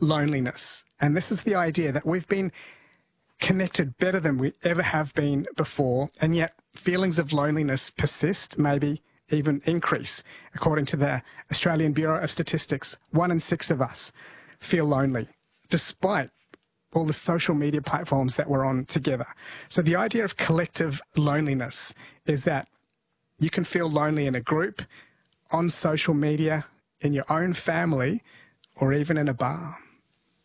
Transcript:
loneliness. And this is the idea that we've been connected better than we ever have been before, and yet feelings of loneliness persist, maybe even increase. According to the Australian Bureau of Statistics, 1 in 6 of us feel lonely, despite all the social media platforms that we're on together. So the idea of collective loneliness is that you can feel lonely in a group, on social media, in your own family, or even in a bar.